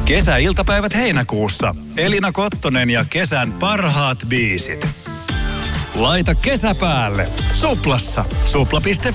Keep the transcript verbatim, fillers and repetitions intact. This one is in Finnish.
Kesäiltapäivät heinäkuussa. Elina Kottonen ja kesän parhaat biisit. Laita kesä päälle. Suplassa. Supla piste